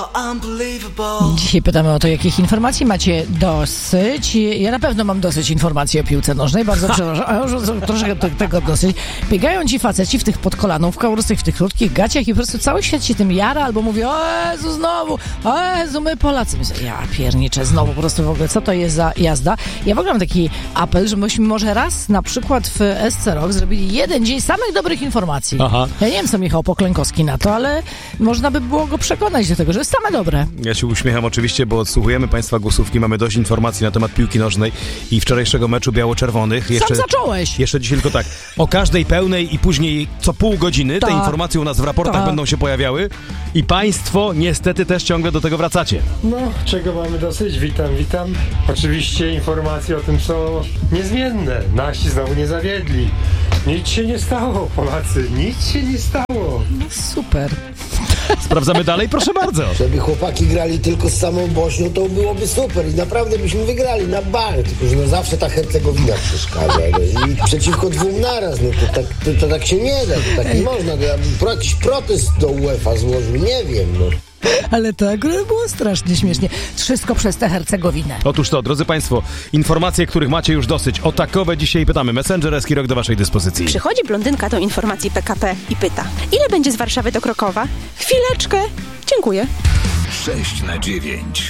Dzisiaj pytamy o to, jakich informacji macie dosyć. Ja na pewno mam dosyć informacji o piłce nożnej, bardzo przepraszam, a już troszkę tego dosyć. Biegają ci faceci w tych podkolanówkach, w tych krótkich gaciach i po prostu cały świat się tym jara, albo mówi, o Jezu, znowu, o Jezu, my Polacy. Myślę, ja pierniczę, znowu po prostu w ogóle, co to jest za jazda? Ja w ogóle mam taki apel, że myśmy może raz na przykład w SC Rock zrobili jeden dzień samych dobrych informacji. Aha. Ja nie wiem, co Michał Poklękowski na to, ale można by było go przekonać do tego, że jest same dobre. Ja się uśmiecham oczywiście, bo odsłuchujemy Państwa głosówki, mamy dość informacji na temat piłki nożnej i wczorajszego meczu biało-czerwonych. Sam zacząłeś! Jeszcze dzisiaj tylko tak, o każdej pełnej i później co pół godziny te informacje u nas w raportach będą się pojawiały i Państwo niestety też ciągle do tego wracacie. No, czego mamy dosyć? Witam. Oczywiście informacje o tym są niezmienne. Nasi znowu nie zawiedli. Nic się nie stało, Polacy, nic się nie stało. No super. Sprawdzamy dalej, proszę bardzo. Żeby chłopaki grali tylko z samą Bośnią, to byłoby super i naprawdę byśmy wygrali na bank. Tylko że zawsze ta Hercegowina przeszkadza. I przeciwko dwóm naraz, to tak się nie da, to tak nie można. Ja bym jakiś protest do UEFA złożył, nie wiem, Ale to akurat było strasznie śmiesznie. Wszystko przez tę Hercegowinę. Otóż to, drodzy Państwo, informacje, których macie już dosyć. O takowe dzisiaj pytamy. Messenger Eski Rock do Waszej dyspozycji. Przychodzi blondynka do informacji PKP i pyta: ile będzie z Warszawy do Krakowa? Chwileczkę. Dziękuję. 6/9.